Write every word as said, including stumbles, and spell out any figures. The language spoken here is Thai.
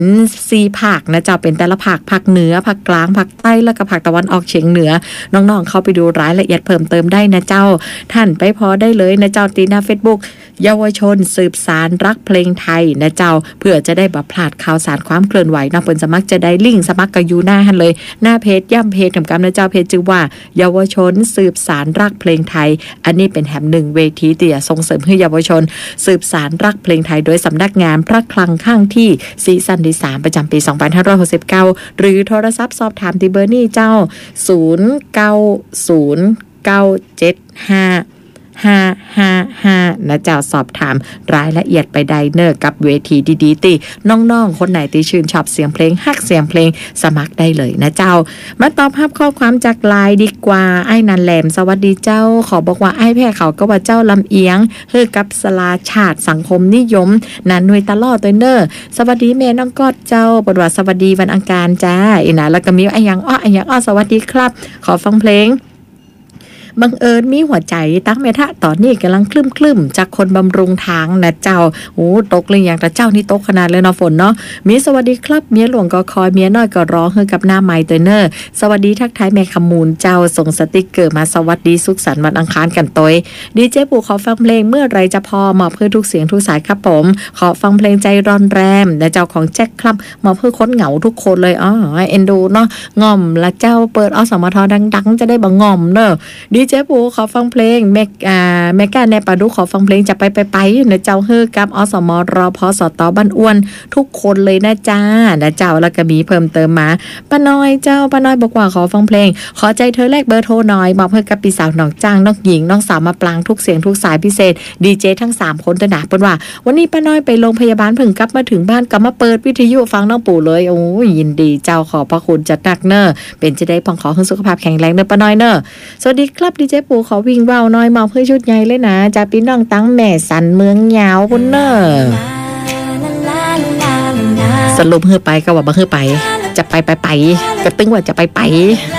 สี่ภาคนะเจ้าเป็นแต่ละภาคภาคเหนือภาคกลางภาคใต้แล้วก็ภาคตะวันออกเฉียงเหนือน้องๆเข้าไปดูรายละเอียดเพิ่มเติมได้นะเจ้าท่านไปพอได้เลยนะเจ้าตีหน้า Facebook เยาวชนสืบสารรักเพลงไทยนะเจ้าเพื่อจะได้บ่พลาดข่าวสารความเคลื่อนไหวนะเปิ้นสมัครจะได้ลิงก์สมัครก็อยู่หน้าหันเลยหน้าเพจย่ำเพจกำกับนะเจ้าเพจชื่อว่าเยาวชนสืบสารรักเพลงไทยอันนี้เป็นแถมหนึ่งเวทีที่จะส่งเสริมให้เยาวชนสืบสารรักเพลงไทยโดยสำนักงานพระคลังข้างที่ซีซั่นที่สามประจำปีสองพันห้าร้อยหกสิบเก้าหรือโทรศัพท์สอบถามที่เบอร์นี้เจ้าศูนย์ เก้า ศูนย์ เก้า เจ็ด ห้า ห้า ห้า ห้านะเจ้าสอบถามรายละเอียดไปได้เนอกับเวทีดีๆติน้องๆคนไหนที่ชื่นชอบเสียงเพลงฮักเสียงเพลงสมัครได้เลยนะเจ้ามาตอบรับข้อความจากไลน์ดีกว่าไอ้นันแหลมสวัสดีเจ้าขอบอกว่าไอ้แพ้เขาก็ว่าเจ้าลำเอียงเฮือกับสลาชาติสังคมนิยมนันหน่วยตลอดตัวเนอสวัสดีแม่น้องกอดเจ้าปรวัติสวัสดีวันอังคารจ้าอีนะแล้วก็มีไอ้ยังอ้อไอ้ยังอ้อสวัสดีครับขอฟังเพลงบังเอิญมีหัวใจตั้งเมทะตอนนี้กำลังคลึ้มคลึ้มจากคนบำรุงทางนะเจ้าโอ้ตกเลยอย่างแต่เจ้านี่ตกขนาดเลยเนาะฝนเนาะมีสวัสดีครับเมียหลวงก็คอยเมียน้อยก็ร้องเฮอกับหน้าไม้เตอร์เนอร์สวัสดีทักทายแม่ขมูลเจ้าส่งสติกเกอร์มาสวัสดีสุขสันต์วันอังคารกันตัวดีเจปู่ขอฟังเพลงเมื่อไรจะพอมอบเพื่อทุกเสียงทุกสายครับผมขอฟังเพลงใจร้อนแรมและเจ้าของแจ็คครับมอบเพื่อคนเหงาทุกคนเลยอ๋อเอ็นดูเนาะง่อมละเจ้าเปิดอสมทดังๆจะได้บ่ง่อมเนอะดีเจปู่ขอฟังเพลงแมกอ่าแมก้าในปาดุขอฟังเพลงจะไปไปไปนะเจ้าเฮอกับอสมรพสตบ้านอ้วนทุกคนเลยนะจ้านะเจ้าแล้วก็มีเพิ่มเติมมาป้าน้อยเจ้าป้าน้อยบอกว่าขอฟังเพลงขอใจเธอแลกเบอร์โทรหน่อยมอบเพื่อกับปีสาวน้องจ้างน้องหญิงน้องสาวมาปลางทุกเสียงทุกสายพิเศษดีเจทั้งสามคนตะหนาเปิ้นว่าวันนี้ป้าน้อยไปโรงพยาบาลเพิ่งกลับมาถึงบ้านกลับมาเปิดวิทยุฟังน้องปู่เลยโอ้ยยินดีเจ้าขอพระคุณจัดหนักเนอเป็นจะได้พองขอให้สุขภาพแข็งแรงเนอป้าน้อยเนอสวัสดีครับดีเจปู่ขอวิ่งว่าวน้อยมาเพื่อชุดใหญ่เลยนะจากพี่น้องตั้งแม่สันเมืองยาวพุ่นเนอสรุปเฮือไปก็ว่าบ่เฮือไปจะไปไปไปก็ตึงว่าจะไปไป